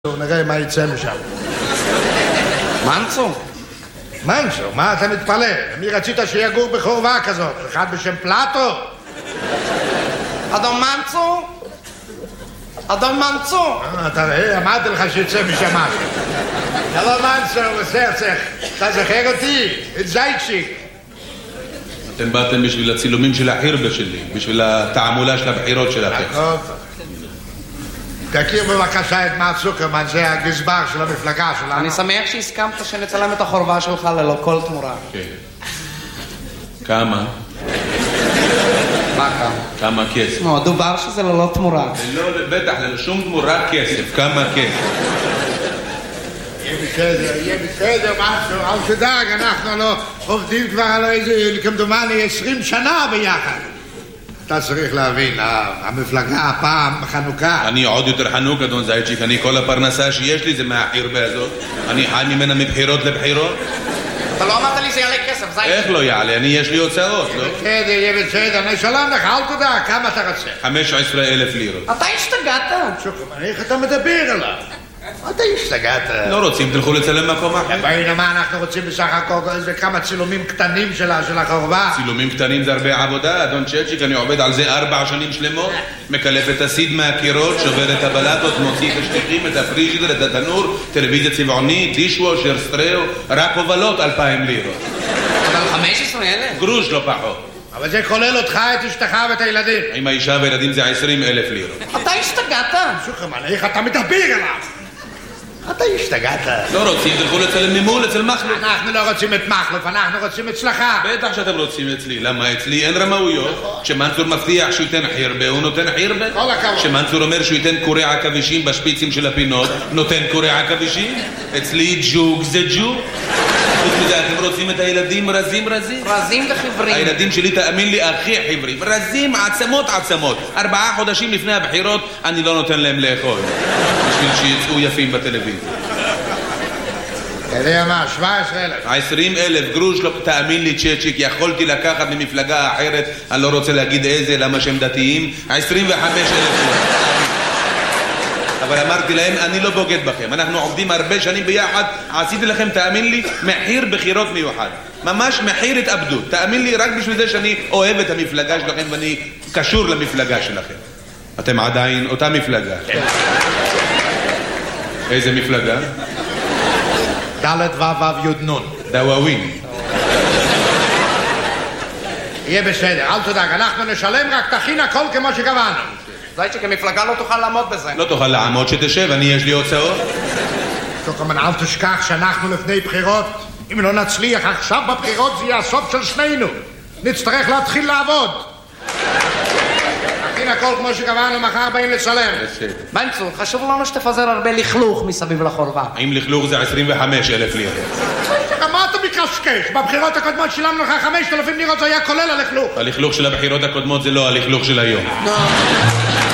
נראה מה יצא משם. מנצו? מנצו? מה אתה מתפלא? מי רצית שיגור בחורבה כזאת? אחד בשם פלטו? אדון מנצו? אדון מנצו? אתה רואה? אמרתי לך שיצא משם משהו. הלו מנצו, בסרצח, אתה זוכר אותי? את זייצ'יק. אתם באתם בשביל הצילומים של החירבה שלי, בשביל התעמולה של הבחירות שלכם. תכיר בבקשה את מר צוקרמן, זה הגזבר של המפלגה שלנו. אני שמח שהסכמת שנצלם את החורבה שלך ללא כל תמורה. כן. כמה? מה כמה? כמה כסף? נו, דובר שזה ללא תמורה. בטח, ללא שום תמורה כסף. כמה כסף? יהיה בסדר, משהו, אל תדאג, אנחנו לא עובדים כבר על איזה, כמדומני, 20 שנה ביחד. אתה צריך להבין, המפלגה הפעם חנוכה. אני עוד יותר חנוק, אדון זייצ'יק. אני כל הפרנסה שיש לי זה מהחירבה הזאת. אני חי ממנה מבחירות לבחירות. אתה לא אמרת לי זה יעלה כסף, זייצ'יק. איך לא יעלה? אני יש לי הוצאות, לא? יהיה בסדר, אני שלום לך, אל תדאג, כמה אתה רוצה? 15,000 לירות. אתה השתגעת? שוקרמן, איך אתה מדבר עליו? אתה השתגעת. לא רוצים, תלכו לצלם מקום אחר. בואי, מה אנחנו רוצים בסך הכל? זה כמה צילומים קטנים של החורבה. צילומים קטנים זה הרבה עבודה, אדון צ'צ'יק, אני עובד על זה 4 שנים שלמות, מקלף את הסיד מהקירות, שובר את הבלטות, מוציא את השטיחים, את הפריג'ידר, את התנור, טלוויזיה צבעונית, דישוושר, סטריאו, רק הובלות 2,000 לירות. אבל 15,000? גרוש לא פחות. אבל זה כולל אותך, את אשתך ואת הילדים. עם האישה והילדים זה 20,000 לירות. אתה השתגעת? שוקרמן, איך אתה מדבר עליו? אתה השתגעת. לא רוצים, תלכו לצלם ממול, אצל מחלוף. אנחנו לא רוצים את מחלוף, אנחנו רוצים אצלך. בטח שאתם רוצים אצלי. למה אצלי אין רמאויות? כשמנצור מבטיח שהוא ייתן חירבה, הוא נותן חירבה. כל הכבוד. כשמנצור אומר שהוא ייתן קורי עכבישים בשפיצים של הפינות, נותן קורי עכבישים. אצלי ג'וג זה ג'וג. חוץ מזה, אתם רוצים את הילדים רזים? רזים וחיוורים. הילדים שלי, תאמין לי, הכי חיוורים. רזים, עצמות. 4 חודשים לפני הבחירות, אני לא נותן להם לאכול. בשביל שיצאו יפים בטלוויזיה. אתה יודע מה, 17,000. 20,000 גרוש, לא, תאמין לי צ'צ'יק, יכולתי לקחת ממפלגה אחרת, אני לא רוצה להגיד איזה, למה שהם דתיים, 25,000. אבל אמרתי להם, אני לא בוגד בכם, אנחנו עובדים הרבה שנים ביחד, עשיתי לכם, תאמין לי, מחיר בחירות מיוחד. ממש מחיר התאבדות. תאמין לי, רק בשביל זה שאני אוהב את המפלגה שלכם ואני קשור למפלגה שלכם. אתם עדיין אותה מפלגה. איזה מפלגה? ד' ו' י' נ'. דוואווין. יהיה בסדר, אל תדאג, אנחנו נשלם, רק תכין הכל כמו שקבענו. זייצ'יק, המפלגה לא תוכל לעמוד בזה. לא תוכל לעמוד, שתשב, אני יש לי הוצאות. שוקרמן, אל תשכח שאנחנו לפני בחירות. אם לא נצליח עכשיו בבחירות זה יהיה הסוף של שנינו. נצטרך להתחיל לעבוד. תכין הכל כמו שקבענו, מחר באים לצלם. מנצור, חשוב לנו שתפזר הרבה לכלוך מסביב לחורבה. האם לכלוך זה 25,000 לירות? מה אתה מקשקש? בבחירות הקודמות שילמנו לך 5,000 לירות, זה היה כולל הלכלוך. הלכלוך של הבחירות הקודמות זה לא הלכלוך של היום.